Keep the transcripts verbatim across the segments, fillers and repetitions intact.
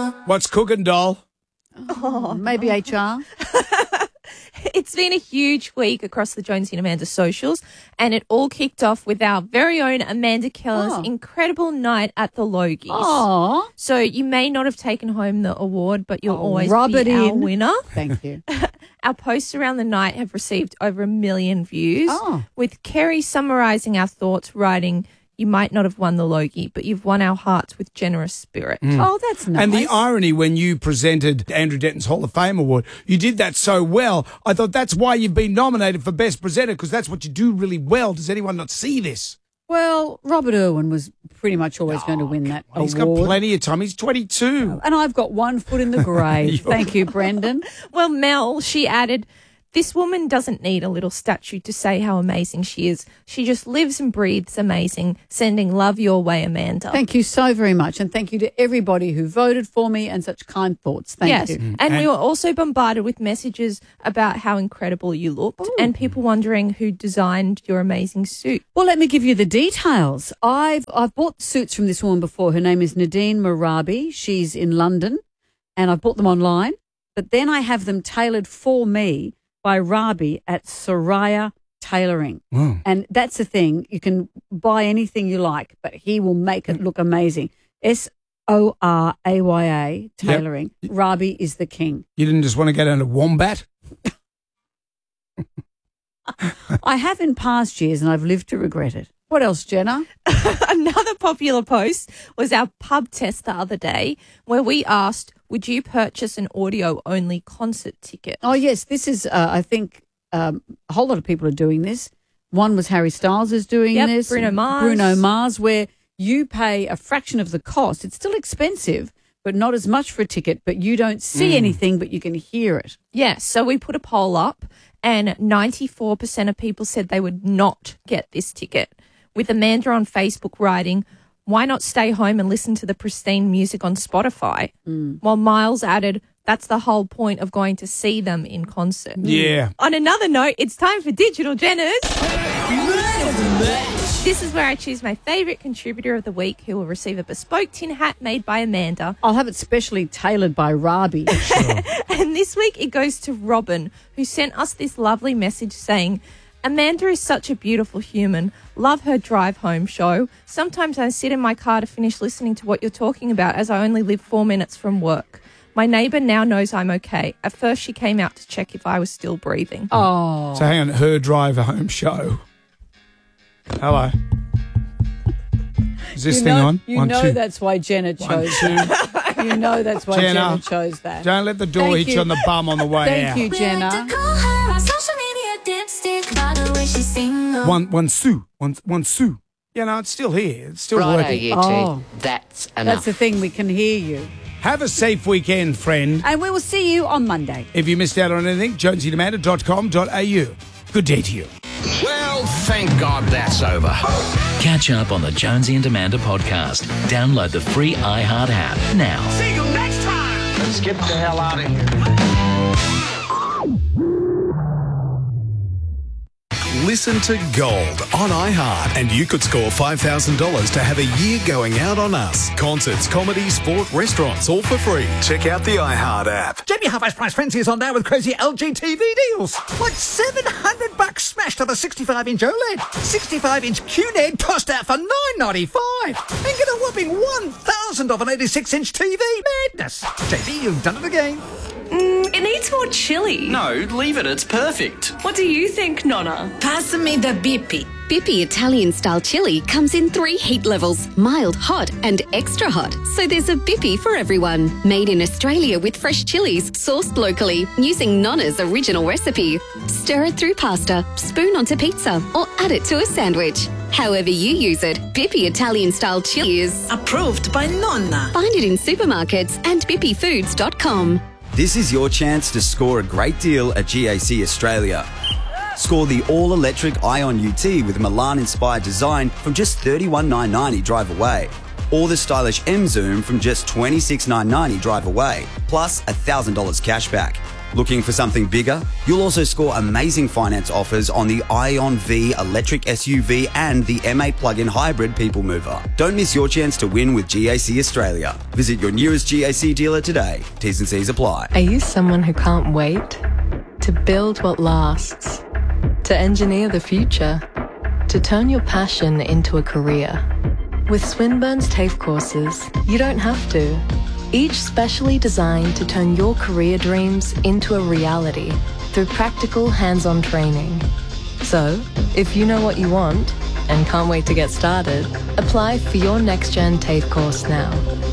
What's cooking, doll? Oh, maybe H R. It's been a huge week across the Jonesy and Amanda socials, and it all kicked off with our very own Amanda Keller's Oh. incredible night at the Logies. Oh, So you may not have taken home the award, but you'll Oh, always rub be it our in. winner. thank you. Our posts around the night have received over a million views, Oh. with Kerry summarising our thoughts, writing, "You might not have won the Logie, but you've won our hearts with generous spirit." Oh, that's nice. And the irony when you presented Andrew Denton's Hall of Fame award, you did that so well. I thought that's why you've been nominated for Best Presenter, because that's what you do really well. Does anyone not see this? Well, Robert Irwin was pretty much always going to win that He's award. got plenty of time. He's twenty-two. And I've got one foot in the grave. Thank you, Brendan. Well, Mel, she added, "This woman doesn't need a little statue to say how amazing she is. She just lives and breathes amazing. Sending love your way, Amanda." Thank you so very much. And thank you to everybody who voted for me and such kind thoughts. Thank yes. you. And we were also bombarded with messages about how incredible you looked and people wondering who designed your amazing suit. Well, let me give you the details. I've I've bought suits from this woman before. Her name is Nadine Marabi. She's in London, and I've bought them online. But then I have them tailored for me by Rabi at Soraya Tailoring. Wow. And that's the thing. You can buy anything you like, but he will make it look amazing. S O R A Y A Tailoring. Rabi is the king. You didn't just want to go down to Wombat? I have in past years, and I've lived to regret it. What else, Jenna? Another popular post was our pub test the other day, where we asked, would you purchase an audio-only concert ticket? Oh, yes. This is, uh, I think, um, a whole lot of people are doing this. One was Harry Styles is doing Yep, this. Bruno Mars. Bruno Mars, where you pay a fraction of the cost. It's still expensive, but not as much for a ticket, but you don't see anything, but you can hear it. Yes, so we put a poll up, and ninety-four percent of people said they would not get this ticket, with Amanda on Facebook writing, "Why not stay home and listen to the pristine music on Spotify?" Mm. While Miles added, "That's the whole point of going to see them in concert." Yeah. On another note, it's time for Digital Jenners. This is where I choose my favourite contributor of the week, who will receive a bespoke tin hat made by Amanda. I'll have it specially tailored by Rabi. And this week it goes to Robin, who sent us this lovely message saying, "Amanda is such a beautiful human. Love her drive home show. Sometimes I sit in my car to finish listening to what you're talking about, as I only live four minutes from work. My neighbour now knows I'm okay. At first she came out to check if I was still breathing." Oh. So hang on, her drive home show. Hello. Is this You thing know, on? you One, know two. that's why Jenna One, chose two. that. You know that's why Jenna, Jenna chose that. Don't let the door Thank hit you. you. on the bum on the way Thank out. you, Jenna. One, one sue. One, one sue. You know, it's still here. It's still Righto, working. you two. Oh. That's enough. That's the thing, we can hear you. Have a safe weekend, friend. And we will see you on Monday. If you missed out on anything, jonesy and amanda dot com dot a u. Good day to you. Well, thank God that's over. Catch up on the Jonesy and Amanda podcast. Download the free iHeart app now. See you next time. Let's get the hell out of here. Listen to Gold on iHeart, and you could score five thousand dollars to have a year going out on us. Concerts, comedy, sport, restaurants, all for free. Check out the iHeart app. Jamie Half-Ice Price Frenzy is on now with crazy L G T V deals. Like seven hundred bucks smashed on a sixty-five inch OLED. sixty-five inch Q N E D tossed out for nine ninety-five. And get a whopping one thousand off an eighty-six inch T V. Madness. J B, you've done it again. Mm, it needs more chili. No, leave it. It's perfect. What do you think, Nonna? Pass me the Bippi. Bippi Italian-style chili comes in three heat levels, mild, hot and extra hot. So there's a Bippi for everyone. Made in Australia with fresh chilies, sourced locally, using Nonna's original recipe. Stir it through pasta, spoon onto pizza or add it to a sandwich. However you use it, Bippi Italian-style chili is approved by Nonna. Find it in supermarkets and bippi foods dot com. This is your chance to score a great deal at G A C Australia. Score the all-electric Ion U T with Milan-inspired design from just thirty-one thousand nine hundred ninety dollars drive away. Or the stylish M Zoom from just twenty-six thousand nine hundred ninety dollars drive away, plus one thousand dollars cash back. Looking for something bigger? You'll also score amazing finance offers on the Ion V electric S U V and the M eight plug-in hybrid people mover. Don't miss your chance to win with G A C Australia. Visit your nearest G A C dealer today. T's and C's apply. Are you someone who can't wait? To build what lasts? To engineer the future? To turn your passion into a career? With Swinburne's TAFE courses, you don't have to. Each specially designed to turn your career dreams into a reality through practical hands-on training. So, if you know what you want and can't wait to get started, apply for your NextGen TAFE course now.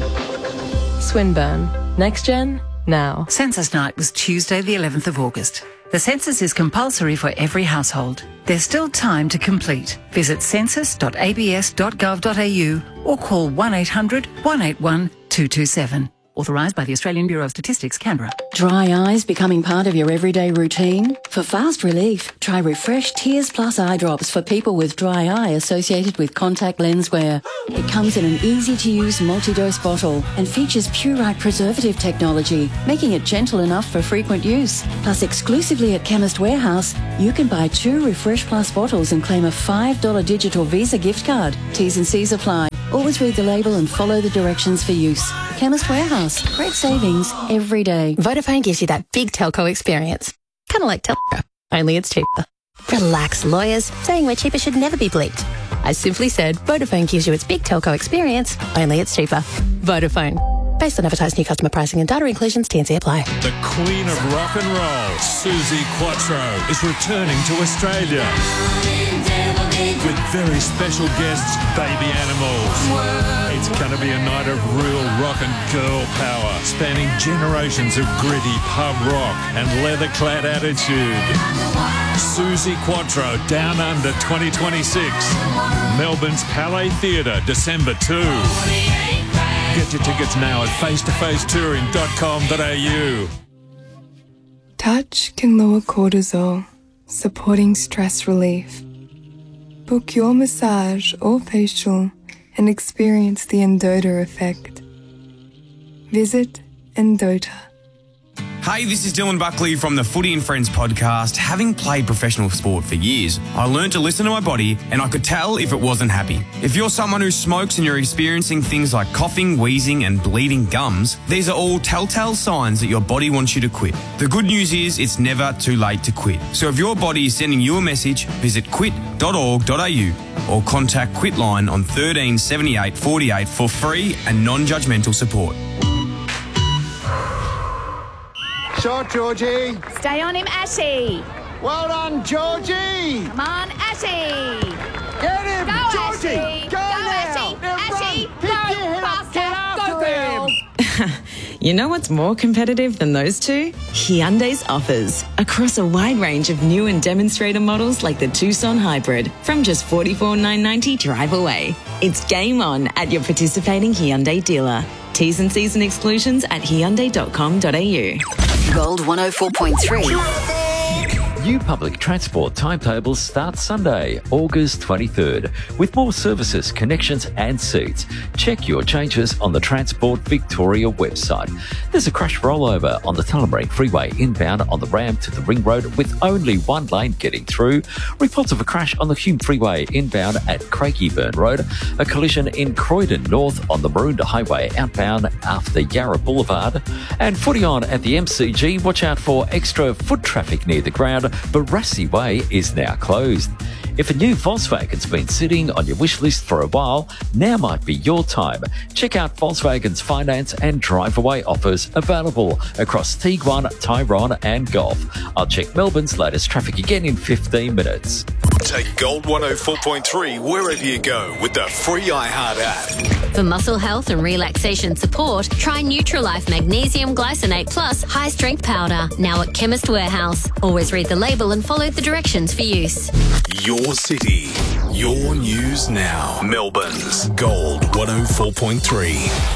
Swinburne. NextGen now. Census night was Tuesday the eleventh of August. The census is compulsory for every household. There's still time to complete. Visit census dot a b s dot gov dot a u or call one eight hundred, one eight one, two two seven. Authorised by the Australian Bureau of Statistics, Canberra. Dry eyes becoming part of your everyday routine? For fast relief, try Refresh Tears Plus eye drops for people with dry eye associated with contact lens wear. It comes in an easy-to-use multi-dose bottle and features Purite preservative technology, making it gentle enough for frequent use. Plus, exclusively at Chemist Warehouse, you can buy two Refresh Plus bottles and claim a five dollars digital Visa gift card. T's and C's apply. Always read the label and follow the directions for use. Chemist Warehouse. Great savings every day. Vodafone gives you that big telco experience. Kind of like telco, only it's cheaper. Relax, lawyers. Saying we're cheaper should never be bleeped. I simply said Vodafone gives you its big telco experience, only it's cheaper. Vodafone. Based on advertised new customer pricing and data inclusions, T and C apply. The Queen of Rock and Roll, Suzi Quatro, is returning to Australia. With very special guests, Baby Animals. It's going to be a night of real rock and girl power, spanning generations of gritty pub rock and leather-clad attitude. Suzi Quatro, Down Under twenty twenty-six. Melbourne's Palais Theatre, December second. Get your tickets now at face to face touring dot com dot a u. Touch can lower cortisol, supporting stress relief. Book your massage or facial and experience the Endota effect. Visit Endota. Hey, this is Dylan Buckley from the Footy and Friends podcast. Having played professional sport for years, I learned to listen to my body and I could tell if it wasn't happy. If you're someone who smokes and you're experiencing things like coughing, wheezing and bleeding gums, these are all telltale signs that your body wants you to quit. The good news is it's never too late to quit. So if your body is sending you a message, visit quit dot org dot a u or contact Quitline on thirteen seventy-eight forty-eight for free and non-judgmental support. Shot, Georgie. Stay on him, Ashy. Well done, Georgie. Come on, Ashy. Get him, go, Georgie. Ashy. Go, go now. Ashy. Now Ashy, run. go faster. Get after go, girl. him. You know what's more competitive than those two? Hyundai's offers. Across a wide range of new and demonstrator models like the Tucson Hybrid from just forty-four thousand nine hundred ninety dollars drive away. It's game on at your participating Hyundai dealer. T's and C's and exclusions at hyundai dot com dot a u. Gold one oh four point three. New public transport timetables start Sunday, August twenty-third, with more services, connections and seats. Check your changes on the Transport Victoria website. There's a crash rollover on the Tullamarine Freeway inbound on the ramp to the Ring Road with only one lane getting through. Reports of a crash on the Hume Freeway inbound at Craigieburn Road. A collision in Croydon North on the Maroondah Highway outbound after Yarra Boulevard. And footy on at the M C G. Watch out for extra foot traffic near the ground. Barassi Way is now closed. If a new Volkswagen's been sitting on your wish list for a while, now might be your time. Check out Volkswagen's finance and drive-away offers available across Tiguan, Tyrone and Golf. I'll check Melbourne's latest traffic again in fifteen minutes. Take Gold one oh four point three wherever you go with the free iHeart app. For muscle health and relaxation support, try Nutrilife Magnesium Glycinate Plus High Strength Powder, now at Chemist Warehouse. Always read the label and follow the directions for use. Your city, your news now. Melbourne's Gold one oh four point three.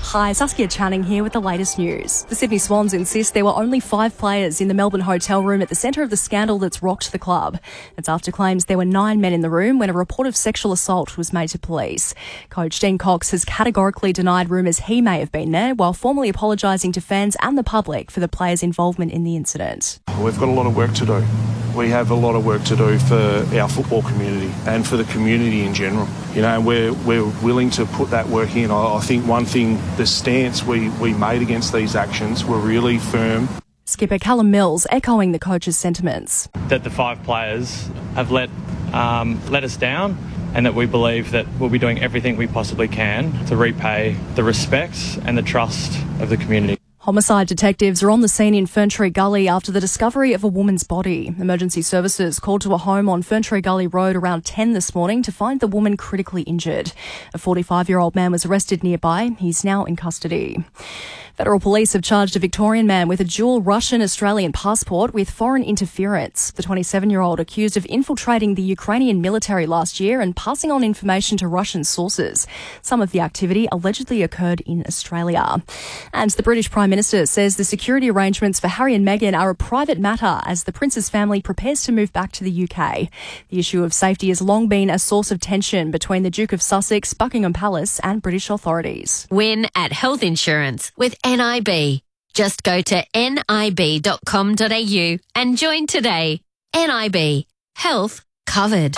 Hi, Saskia Channing here with the latest news. The Sydney Swans insist there were only five players in the Melbourne hotel room at the centre of the scandal that's rocked the club. It's after claims there were nine men in the room when a report of sexual assault was made to police. Coach Dean Cox has categorically denied rumours he may have been there, while formally apologising to fans and the public for the players' involvement in the incident. We've got a lot of work to do. We have a lot of work to do for our football community and for the community in general. You know, and we're we're willing to put that work in. I, I think one thing, the stance we, we made against these actions were really firm. Skipper Callum Mills echoing the coach's sentiments. That the five players have let um, let us down, and that we believe that we'll be doing everything we possibly can to repay the respect and the trust of the community. Homicide detectives are on the scene in Ferntree Gully after the discovery of a woman's body. Emergency services called to a home on Ferntree Gully Road around ten this morning to find the woman critically injured. A forty-five-year-old man was arrested nearby. He's now in custody. Federal police have charged a Victorian man with a dual Russian-Australian passport with foreign interference. The twenty-seven-year-old accused of infiltrating the Ukrainian military last year and passing on information to Russian sources. Some of the activity allegedly occurred in Australia. And the British Prime Minister says the security arrangements for Harry and Meghan are a private matter as the Prince's family prepares to move back to the U K. The issue of safety has long been a source of tension between the Duke of Sussex, Buckingham Palace and British authorities. Win at health insurance with N I B. Just go to nib dot com dot a u and join today. N I B. Health covered.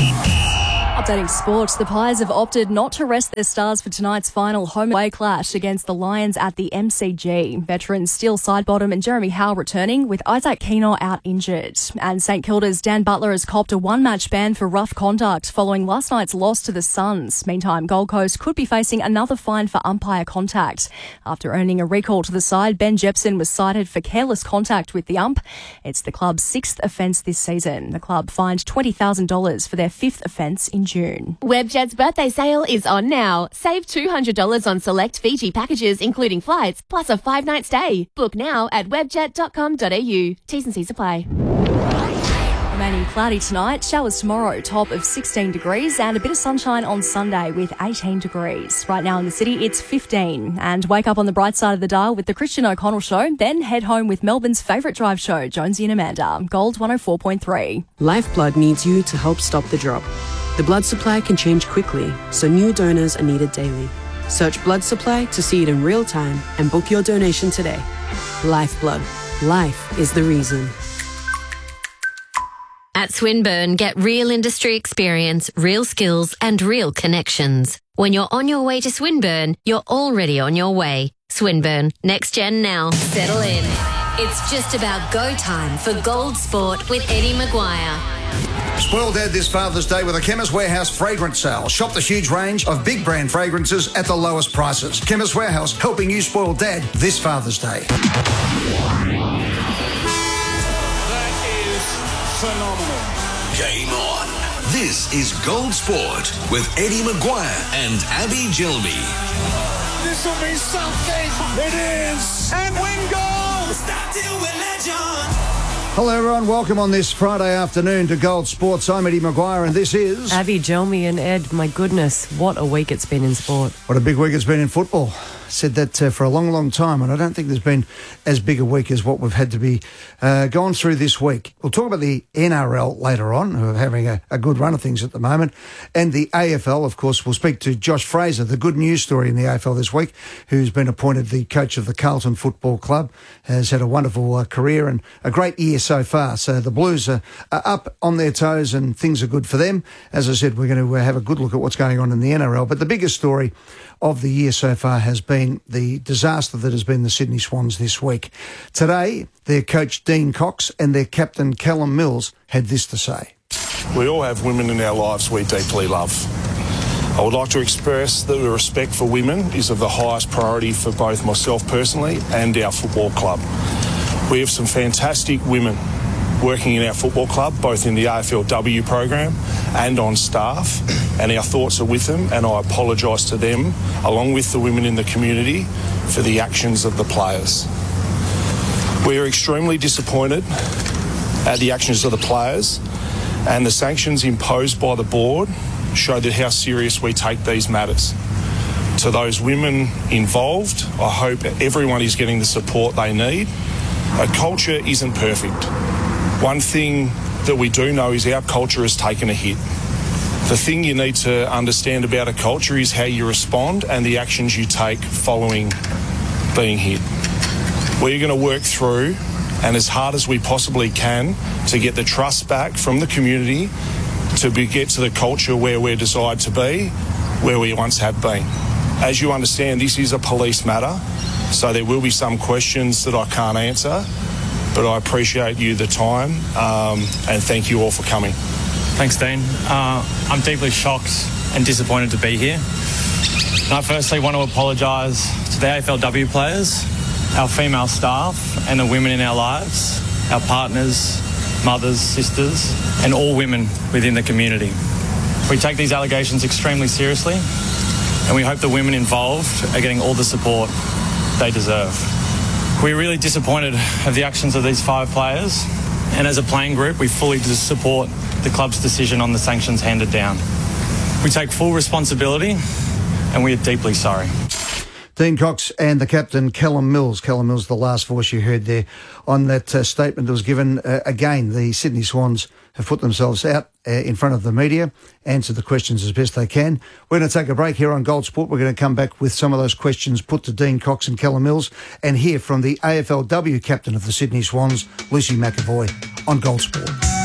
Updating sports, the Pies have opted not to rest their stars for tonight's final home-away clash against the Lions at the M C G. Veterans Steele Sidebottom and Jeremy Howe returning, with Isaac Keenor out injured. And St Kilda's Dan Butler has copped a one-match ban for rough conduct following last night's loss to the Suns. Meantime, Gold Coast could be facing another fine for umpire contact. After earning a recall to the side, Ben Jepson was cited for careless contact with the ump. It's the club's sixth offence this season. The club fined twenty thousand dollars for their fifth offence in June. Webjet's birthday sale is on now. Save two hundred dollars on select Fiji packages, including flights, plus a five-night stay. Book now at webjet dot com dot a u. T's and C's apply. Remaining cloudy tonight, showers tomorrow, top of sixteen degrees, and a bit of sunshine on Sunday with eighteen degrees. Right now in the city, it's fifteen. And wake up on the bright side of the dial with the Christian O'Connell Show, then head home with Melbourne's favourite drive show, Jonesy and Amanda. Gold one oh four point three. Lifeblood needs you to help stop the drop. The blood supply can change quickly, so new donors are needed daily. Search blood supply to see it in real time and book your donation today. Lifeblood. Life is the reason. At Swinburne, get real industry experience, real skills and real connections. When you're on your way to Swinburne, you're already on your way. Swinburne, next gen now. Settle in. It's just about go time for Gold Sport with Eddie Maguire. Spoil Dad this Father's Day with a Chemist Warehouse fragrance sale. Shop the huge range of big brand fragrances at the lowest prices. Chemist Warehouse, helping you spoil Dad this Father's Day. That is phenomenal. Game on. This is Gold Sport with Eddie Maguire and Abby Gilby. This will be something. It is. And win gold. Start till we're legend. Hello everyone, welcome on this Friday afternoon to Gold Sports. I'm Eddie Maguire and this is... Abby, Jelmy and Ed, my goodness, what a week it's been in sport. What a big week it's been in football. Said that uh, for a long, long time, and I don't think there's been as big a week as what we've had to be uh, gone through this week. We'll talk about the N R L later on, who are having a, a good run of things at the moment, and the A F L, of course. We'll speak to Josh Fraser, the good news story in the A F L this week, who's been appointed the coach of the Carlton Football Club, has had a wonderful uh, career and a great year so far. So the Blues are, are up on their toes and things are good for them. As I said, we're going to have a good look at what's going on in the N R L, but the biggest story of the year so far has been the disaster that has been the Sydney Swans this week. Today, their coach Dean Cox and their captain Callum Mills had this to say. We all have women in our lives we deeply love. I would like to express that the respect for women is of the highest priority for both myself personally and our football club. We have some fantastic women working in our football club, both in the A F L W program and on staff, and our thoughts are with them, and I apologise to them, along with the women in the community, for the actions of the players. We are extremely disappointed at the actions of the players, and the sanctions imposed by the board show that how serious we take these matters. To those women involved, I hope everyone is getting the support they need. A culture isn't perfect. One thing that we do know is our culture has taken a hit. The thing you need to understand about a culture is how you respond and the actions you take following being hit. We're going to work through and as hard as we possibly can to get the trust back from the community to be, get to the culture where we're desired to be, where we once have been. As you understand, this is a police matter, so there will be some questions that I can't answer, but I appreciate you the time um, and thank you all for coming. Thanks, Dean. Uh, I'm deeply shocked and disappointed to be here. And I firstly want to apologise to the A F L W players, our female staff and the women in our lives, our partners, mothers, sisters, and all women within the community. We take these allegations extremely seriously, and we hope the women involved are getting all the support they deserve. We're really disappointed of the actions of these five players, and as a playing group, we fully support the club's decision on the sanctions handed down. We take full responsibility, and we are deeply sorry. Dean Cox and the captain, Callum Mills. Callum Mills, the last voice you heard there on that uh, statement that was given. Uh, again, the Sydney Swans have put themselves out uh, in front of the media, answered the questions as best they can. We're going to take a break here on Gold Sport. We're going to come back with some of those questions put to Dean Cox and Callum Mills and hear from the A F L W captain of the Sydney Swans, Lucy McEvoy, on Gold Sport.